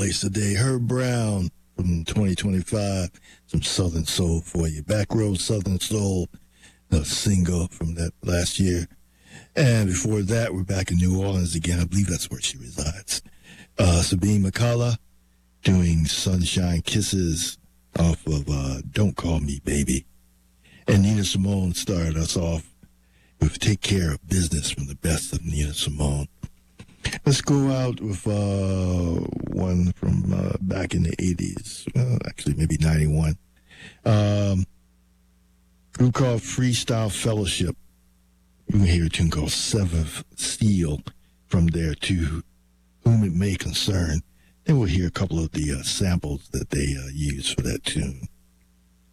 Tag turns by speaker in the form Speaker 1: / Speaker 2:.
Speaker 1: place today. Herb Brown from 2025. Some Southern Soul for you. Back Row Southern Soul, a single from that last year. And before that, we're back in New Orleans again. I believe that's where she resides. Sabine McCullough doing Sunshine Kisses off of Don't Call Me Baby. And Nina Simone started us off with Take Care of Business from the best of Nina Simone. Let's go out with one from back in the 80s. Well, actually, maybe 91. Group called Freestyle Fellowship. You can hear a tune called Seventh Seal from there to Whom It May Concern. Then we'll hear a couple of the samples that they use for that tune.